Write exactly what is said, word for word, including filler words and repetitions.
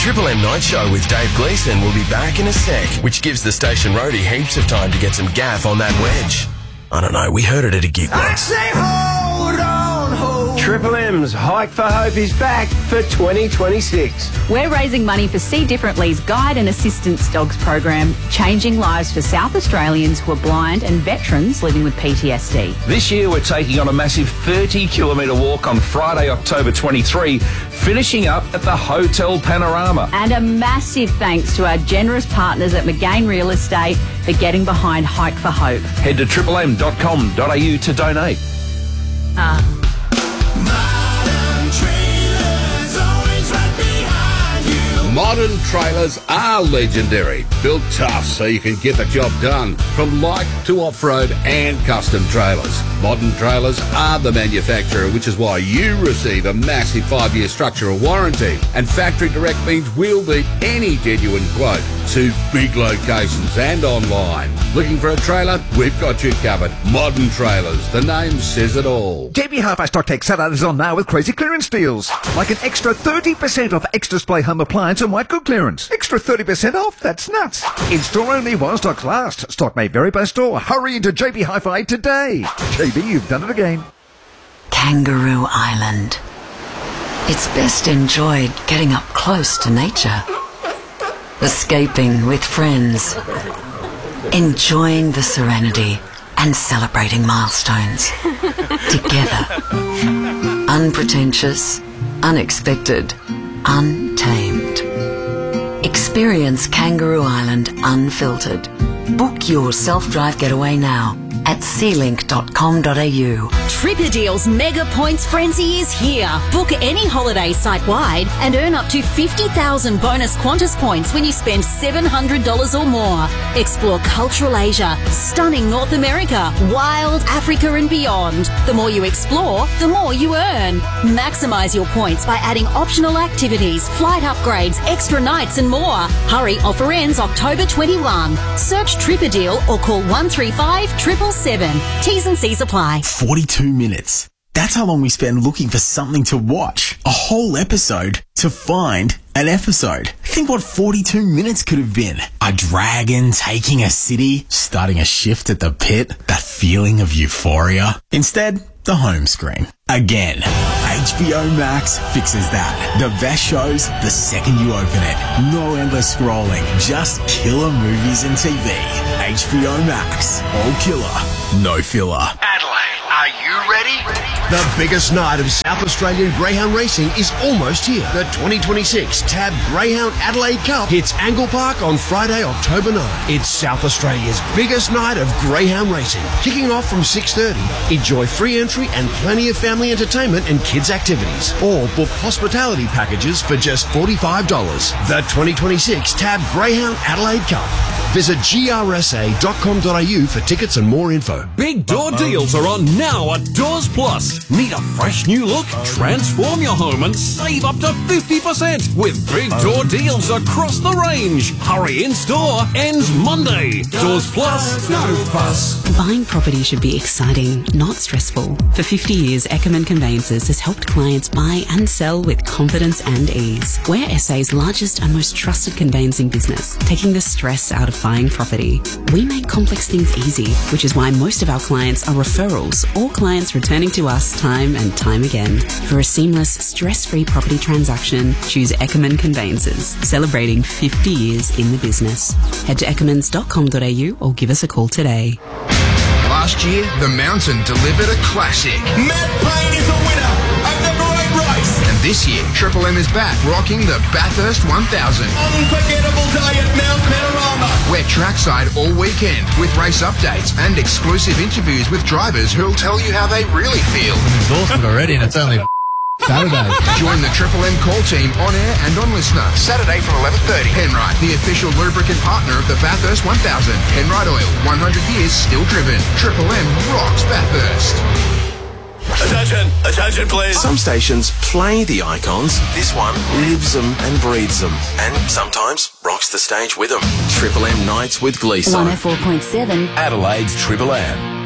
Triple M Night Show with Dave Gleeson will be back in a sec, which gives the station roadie heaps of time to get some gaff on that wedge. I don't know, we heard it at a gig once. I say hold on, hold. Triple M's Hike for Hope is back for twenty twenty-six. We're raising money for See Differently's Guide and Assistance Dogs program, changing lives for South Australians who are blind and veterans living with P T S D. This year we're taking on a massive thirty kilometre walk on Friday, October twenty-third, finishing up at the Hotel Panorama. And a massive thanks to our generous partners at McGain Real Estate for getting behind Hike for Hope. Head to triple m dot com dot a u to donate. Uh. Modern trailers are legendary, built tough so you can get the job done, from light to off-road and custom trailers. Modern Trailers are the manufacturer, which is why you receive a massive five-year structural warranty. And Factory Direct means we'll beat any genuine quote to big locations and online. Looking for a trailer? We've got you covered. Modern Trailers, the name says it all. J B Hi-Fi Stock Tech Saturday is on now with crazy clearance deals. Like an extra thirty percent off X Display home appliance and white good clearance. Extra thirty percent off? That's nuts. In store only while stocks last. Stock may vary by store. Hurry into J B Hi-Fi today. J B, you've done it again. Kangaroo Island. It's best enjoyed getting up close to nature. Escaping with friends. Enjoying the serenity and celebrating milestones. Together. Unpretentious, unexpected, untamed. Experience Kangaroo Island unfiltered. Book your self-drive getaway now at c link dot com dot a u. Tripadeal's Mega Points Frenzy is here. Book any holiday site-wide and earn up to fifty thousand bonus Qantas points when you spend seven hundred dollars or more. Explore cultural Asia, stunning North America, wild Africa and beyond. The more you explore, the more you earn. Maximise your points by adding optional activities, flight upgrades, extra nights and more. Hurry, offer ends October twenty-first. Search Tripadeal or call one three five, seven seven seven. T's and C's apply. forty-two minutes. That's how long we spend looking for something to watch. A whole episode to find an episode. Think what forty-two minutes could have been. A dragon taking a city, starting a shift at the pit, that feeling of euphoria. Instead, the home screen. Again. H B O Max fixes that. The best shows the second you open it. No endless scrolling, just killer movies and T V. H B O Max. All killer, no filler. Adelaide, are you ready? The biggest night of South Australian Greyhound racing is almost here. The twenty twenty-six Tab Greyhound Adelaide Cup hits Angle Park on Friday, October ninth. It's South Australia's biggest night of Greyhound racing. Kicking off from six thirty. Enjoy free entry and plenty of family entertainment and kids activities. Or book hospitality packages for just forty-five dollars. The twenty twenty-six Tab Greyhound Adelaide Cup. Visit g r s a dot com dot a u for tickets and more info. Big door deals are on now at Doors Plus. Need a fresh new look? Transform your home and save up to fifty percent with big door deals across the range. Hurry, in store ends Monday. Doors Plus, no fuss. Buying property should be exciting, not stressful. For fifty years, Eckerman Conveyances has helped clients buy and sell with confidence and ease. We're S A's largest and most trusted conveyancing business, taking the stress out of buying property. We make complex things easy, which is why most of our clients are referrals or clients returning to us time and time again. For a seamless, stress-free property transaction, choose Eckerman Conveyances, celebrating fifty years in the business. Head to eckermans dot com dot a u or give us a call today. Last year, the Mountain delivered a classic. Matt Payne is the winner of the great race. And this year, Triple M is back rocking the Bathurst one thousand. Unforgettable day at Mount Panorama. We're trackside all weekend with race updates and exclusive interviews with drivers who'll tell you how they really feel. I'm exhausted already and it's only Saturday. Join the Triple M call team on air and on Listener. Saturday from eleven thirty. Penrite, the official lubricant partner of the Bathurst one thousand. Penrite Oil, one hundred years still driven. Triple M rocks Bathurst. Attention, attention please. Some stations play the icons. This one lives them and breathes them. And sometimes rocks the stage with them. Triple M Nights with Gleeson. one oh four point seven. Adelaide's Triple M.